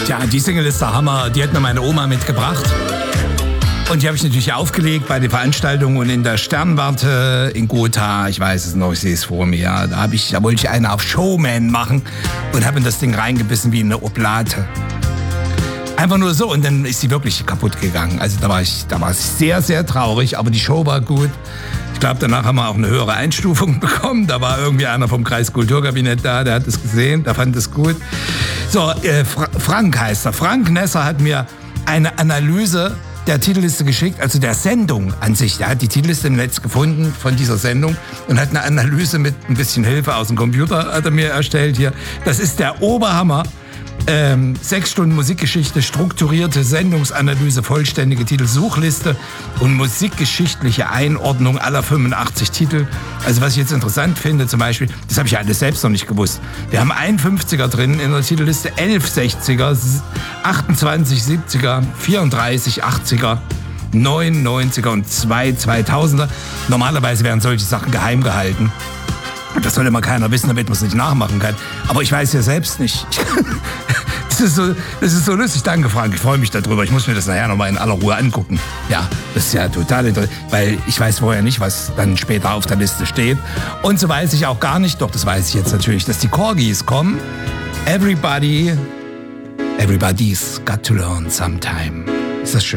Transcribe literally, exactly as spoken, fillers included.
Tja, die Single ist der Hammer. Die hat mir meine Oma mitgebracht. Und die habe ich natürlich aufgelegt bei den Veranstaltungen und in der Sternwarte in Gotha. Ich weiß es noch, ich sehe es vor mir. Da, hab ich, da wollte ich eine auf Showman machen und habe in das Ding reingebissen wie eine Oblate. Einfach nur so, und dann ist sie wirklich kaputt gegangen. Also da war ich, da war ich sehr, sehr traurig, aber die Show war gut. Ich glaube, danach haben wir auch eine höhere Einstufung bekommen. Da war irgendwie einer vom Kreiskulturkabinett da, der hat es gesehen, der fand es gut. So, äh, Fra- Frank heißt er. Frank Nesser hat mir eine Analyse der Titelliste geschickt, also der Sendung an sich. Der hat die Titelliste im Netz gefunden von dieser Sendung und hat eine Analyse mit ein bisschen Hilfe aus dem Computer hat er mir erstellt hier. Das ist der Oberhammer. Ähm, sechs Stunden Musikgeschichte, strukturierte Sendungsanalyse, vollständige Titelsuchliste und musikgeschichtliche Einordnung aller fünfundachtzig Titel. Also was ich jetzt interessant finde zum Beispiel, das habe ich ja alles selbst noch nicht gewusst. Wir haben einen fünfziger drin in der Titelliste, elf sechziger, achtundzwanzig siebziger, vierunddreißig achtziger, neun neunziger und zwei zweitausender. Normalerweise werden solche Sachen geheim gehalten. Das soll immer keiner wissen, damit man es nicht nachmachen kann. Aber ich weiß ja selbst nicht. Das ist so, das ist so lustig. Danke, Frank. Ich freue mich darüber. Ich muss mir das nachher nochmal in aller Ruhe angucken. Ja, das ist ja total interessant. Weil ich weiß vorher nicht, was dann später auf der Liste steht. Und so weiß ich auch gar nicht, doch das weiß ich jetzt natürlich, dass die Corgis kommen. Everybody, everybody's got to learn sometime. Ist das schön?